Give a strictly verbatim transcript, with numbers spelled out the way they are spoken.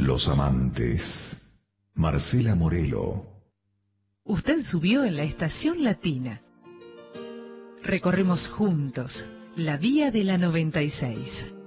Los amantes. Marcela Morelo. Usted subió en la estación latina. Recorremos juntos la vía de la noventa y seis.